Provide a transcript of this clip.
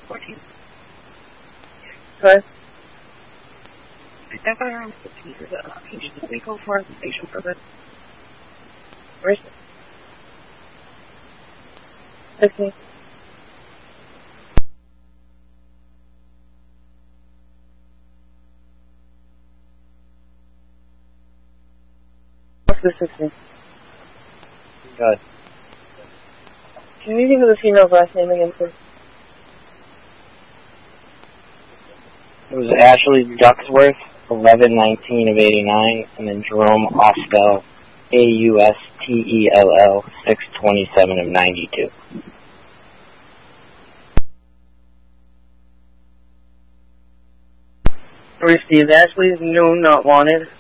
14. Sorry? That firearm is legal for station purpose. Where's it? 16. What's the 16? Good. Can you give me the female's last name again, please? It was Ashley Ducksworth, 11/19 of 89, and then Jerome Austell, AUSTELL, 6/27 of 92. Received. Ashley is known not wanted.